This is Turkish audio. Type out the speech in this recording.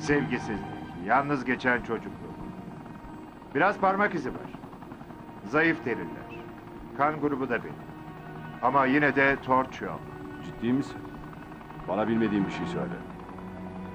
Sevgisizlik, yalnız geçen çocukluk. Biraz parmak izi var. Zayıf deriler. Kan grubu da benim. Ama yine de torç yok. Ciddi misin? Bana bilmediğin bir şey söyle.